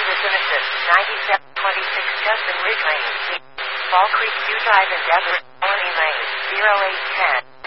Listen Assist, 9726 Justin Ridge Lane, Fall Creek 2 Drive in Deborah, Colony Lane, 0810.